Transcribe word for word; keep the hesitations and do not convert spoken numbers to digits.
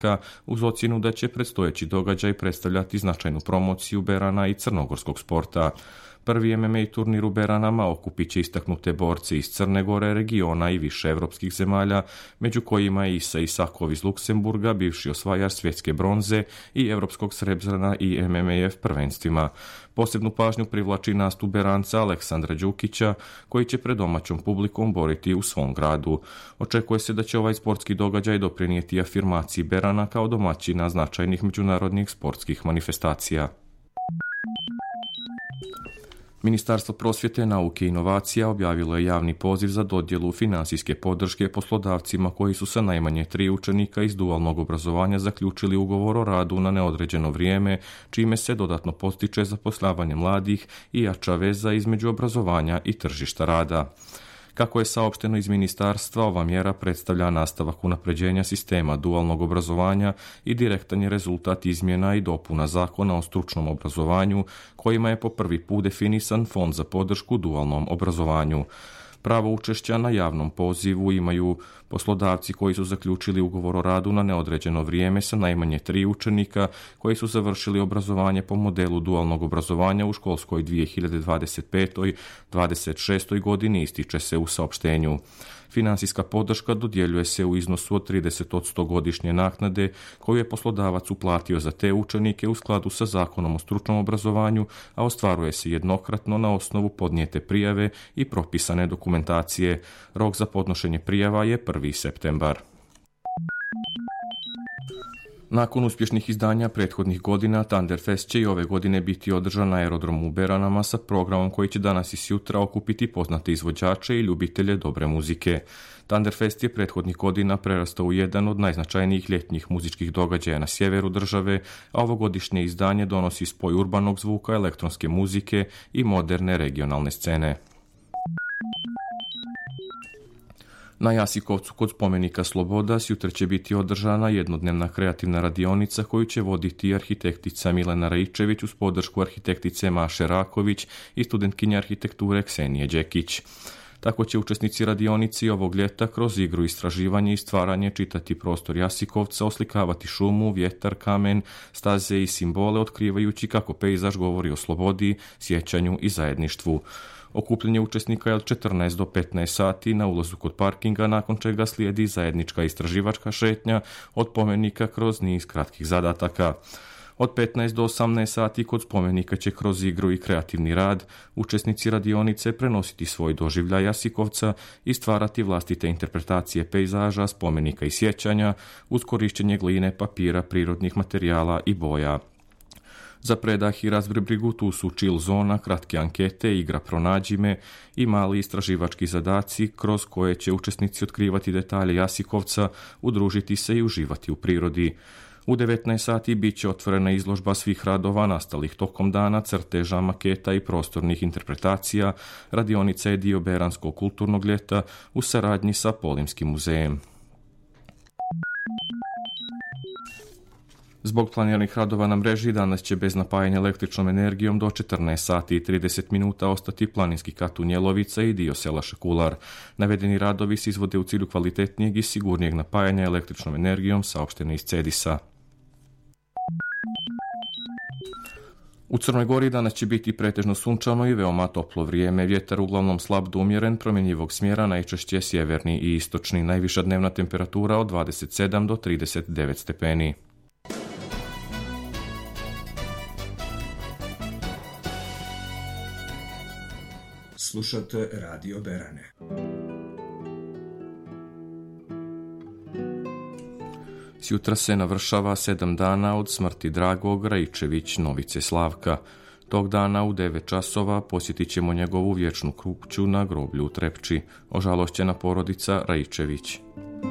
uz ocjenu da će predstojeći događaj predstavljati značajnu promociju Berana i crnogorskog sporta. Prvi M M A turnir u Beranama okupit će istaknute borce iz Crne Gore, regiona i više evropskih zemalja, među kojima je Isa Isakov iz Luksemburga, bivši osvajač svjetske bronze i evropskog srebra i M M A F prvenstvima. Posebnu pažnju privlači nastup Beranca Aleksandra Đukića, koji će pred domaćom publikom boriti u svom gradu. Očekuje se da će ovaj sportski događaj doprinijeti afirmaciji Berana kao domaćina značajnih međunarodnih sportskih manifestacija. Ministarstvo prosvjete, nauke i inovacija objavilo je javni poziv za dodjelu finansijske podrške poslodavcima koji su sa najmanje tri učenika iz dualnog obrazovanja zaključili ugovor o radu na neodređeno vrijeme, čime se dodatno postiče zapošljavanje mladih i jača veza između obrazovanja i tržišta rada. Kako je saopšteno iz ministarstva, ova mjera predstavlja nastavak unapređenja sistema dualnog obrazovanja i direktan je rezultat izmjena i dopuna zakona o stručnom obrazovanju, kojima je po prvi put definisan fond za podršku dualnom obrazovanju. Pravo učešća na javnom pozivu imaju poslodavci koji su zaključili ugovor o radu na neodređeno vrijeme sa najmanje tri učenika koji su završili obrazovanje po modelu dualnog obrazovanja u školskoj dvije hiljade dvadeset pete dvadeset šeste godini, ističe se u saopštenju. Finansijska podrška dodjeljuje se u iznosu od trideset posto godišnje naknade koju je poslodavac uplatio za te učenike u skladu sa zakonom o stručnom obrazovanju, a ostvaruje se jednokratno na osnovu podnijete prijave i propisane dokumentacije. Rok za podnošenje prijava je prvi septembar. Nakon uspješnih izdanja prethodnih godina, Thunderfest će i ove godine biti održan na aerodromu u Beranama sa programom koji će danas i sutra okupiti poznate izvođače i ljubitelje dobre muzike. Thunderfest je prethodnih godina prerastao u jedan od najznačajnijih ljetnih muzičkih događaja na sjeveru države, a ovogodišnje izdanje donosi spoj urbanog zvuka, elektronske muzike i moderne regionalne scene. Na Jasikovcu kod spomenika Sloboda sutra će biti održana jednodnevna kreativna radionica koju će voditi arhitektica Milena Raičević uz podršku arhitektice Maše Raković i studentkinja arhitekture Ksenije Đekić. Tako će učesnici radionici ovog ljeta kroz igru, istraživanje i stvaranje čitati prostor Jasikovca, oslikavati šumu, vjetar, kamen, staze i simbole, otkrivajući kako pejzaž govori o slobodi, sjećanju i zajedništvu. Okupljanje učesnika je od četrnaest do petnaest sati na ulazu kod parkinga, nakon čega slijedi zajednička istraživačka šetnja od spomenika kroz niz kratkih zadataka. Od petnaest do osamnaest sati kod spomenika će kroz igru i kreativni rad učesnici radionice prenositi svoj doživljaj Jasikovca i stvarati vlastite interpretacije pejzaža, spomenika i sjećanja uz korištenje gline, papira, prirodnih materijala i boja. Za predah i razbrigu tu su chill zona, kratke ankete, igra Pronađi me i mali istraživački zadaci kroz koje će učesnici otkrivati detalje Jasikovca, udružiti se i uživati u prirodi. U devetnaest sati bit će otvorena izložba svih radova nastalih tokom dana, crteža, maketa i prostornih interpretacija. Radionica je dio Beranskog kulturnog ljeta u saradnji sa Polimskim muzejem. Zbog planiranih radova na mreži danas će bez napajanja električnom energijom do četrnaest sati i trideset minuta ostati planinski kat Unjelovica i dio sela Šekular. Navedeni radovi se izvode u cilju kvalitetnijeg i sigurnijeg napajanja električnom energijom, saopšteno iz Cedisa. U Crnoj Gori danas će biti pretežno sunčano i veoma toplo vrijeme. Vjetar uglavnom slab do umjeren, promjenjivog smjera, najčešće sjeverni i istočni. Najviša dnevna temperatura od dvadeset sedam do trideset devet stepeni. Slušate Radio Berane. Sjutra se navršava sedam dana od smrti Dragog Raičević Novice Slavka. Tog dana u devet časova posjetit ćemo njegovu vječnu kuću na groblju u Trepči, ožalošćena porodica Raičević.